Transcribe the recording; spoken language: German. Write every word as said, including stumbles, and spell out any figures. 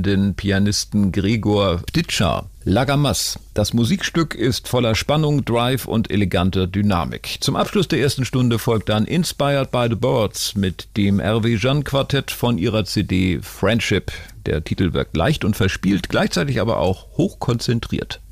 den Pianisten Gregor Ditscher. Lagamas. Das Musikstück ist voller Spannung, Drive und eleganter Dynamik. Zum Abschluss der ersten Stunde folgt dann Inspired by the Birds mit dem R W Jeanne Quartett von ihrer C D Friendship. Der Titel wirkt leicht und verspielt, gleichzeitig aber auch hochkonzentriert.